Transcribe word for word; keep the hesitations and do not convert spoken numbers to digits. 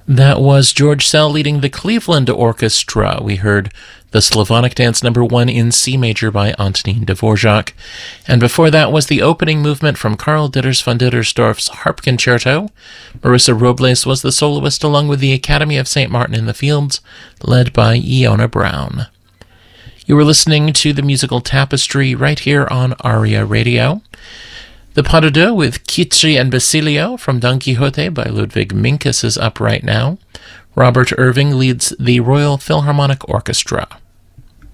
That was George Szell leading the Cleveland Orchestra. We heard the Slavonic Dance number one in C major by Antonin Dvorak. And before that was the opening movement from Karl Ditters von Dittersdorf's Harp Concerto. Marissa Robles was the soloist along with the Academy of Saint Martin in the Fields, led by Iona Brown. You were listening to the musical Tapestry right here on ARIA Radio. The Pas de Deux with Kitri and Basilio from Don Quixote by Ludwig Minkus is up right now. Robert Irving leads the Royal Philharmonic Orchestra.